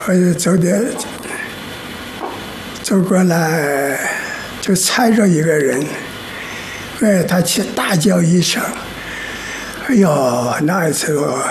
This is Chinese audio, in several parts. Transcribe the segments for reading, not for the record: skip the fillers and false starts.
走过来，就踩着一个人，他去大叫一声，哎呦，那一次我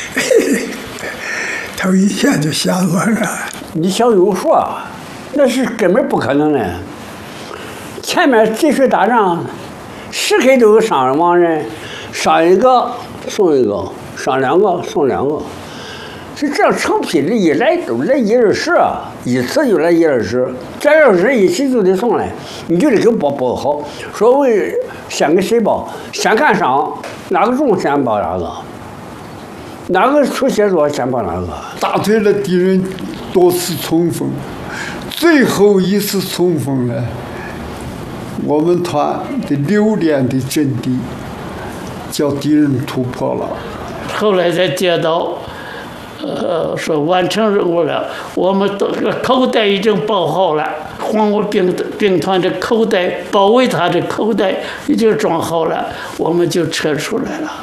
头一下就吓我了。 你小有说，那是根本不可能的。前面济水打仗，时刻都有伤亡人，伤一个送一个，伤两个送两个。是这样成批的，一来都来1、20啊，一次就来1、20，这要是人一起就得送来，你就得给报好。所谓先给谁报，先看伤，哪个重先报哪个，哪个出血多先报哪个。 打退了敌人多次冲锋，最后一次冲锋呢，我们团的6连的阵地叫敌人突破了。 后来才接到。说完成任务了，我们都口袋已经包好了，黄五兵团的口袋包围他的口袋已经装好了，我们就撤出来了。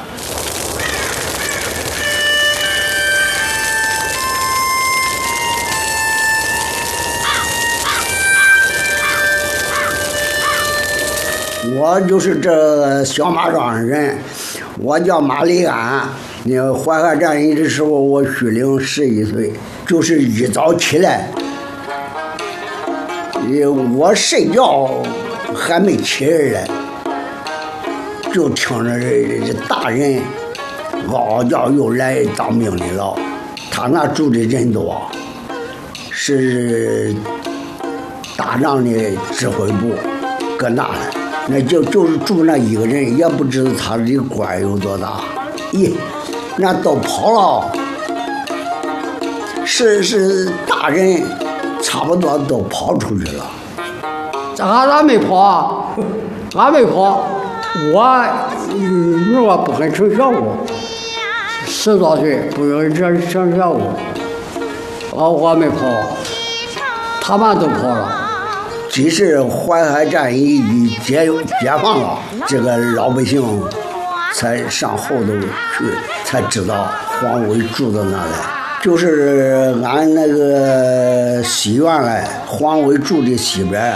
我就是这小马庄人，我叫马立安。淮海战役的时候，我虚龄11岁，就是一早起来，我睡觉还没起来，就听着这大人嗷嗷叫又来当兵的了。他那住的人多，是打仗的指挥部，搁那了，那就是住那一个人，也不知道他的官有多大。咦，那都跑了，是大人，差不多都跑出去了。 俺没跑，俺没跑，我不肯上小屋，10多岁不愿意上小屋，我没跑，他们都跑了。 即使淮海战役一解放了，这个老百姓才上后头去，才知道黄伟住到那来。就是俺那个西院来，黄伟住的西边。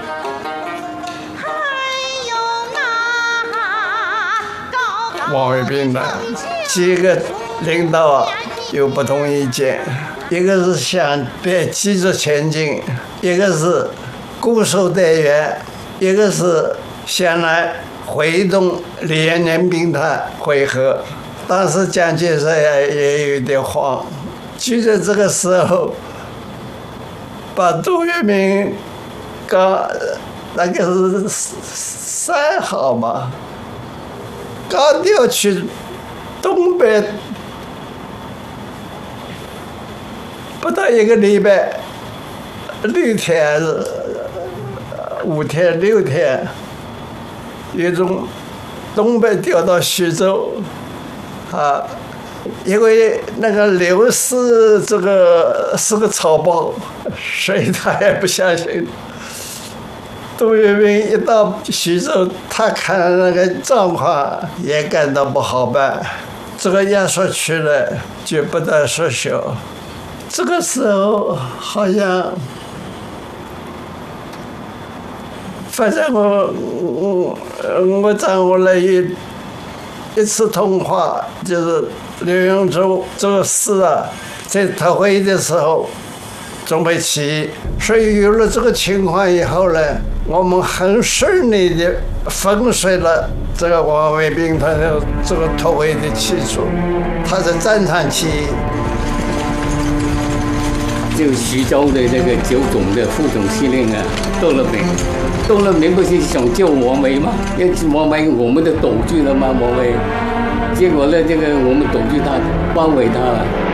黄伟兵的几个领导有不同意见，一个是想别急着前进，一个是固守待援，一个是先来会动联联兵团会合。当时蒋介石也有点慌，就在这个时候，把杜聿明刚那个是3号嘛，刚调去东北，不到1个礼拜，6天、5天、6天，又从东北调到徐州，因为那个刘氏这个是个草包，所以他也不相信。杜聿明一到徐州，他看那个状况也感到不好办，这个压缩区呢就不得设修。这个时候好像，反正我掌握了一次通话，就是刘永洲师啊，在特会的时候准备起义，所以有了这个情况以后呢，我们很顺利的粉碎了这个黄卫兵团的这个特会的起初，他是战场起义。 就徐州的这个9总的副总司令啊，窦乐明不是想救王维吗？要王维我们的斗具了吗？王维，结果呢，这个我们斗具他包围他了。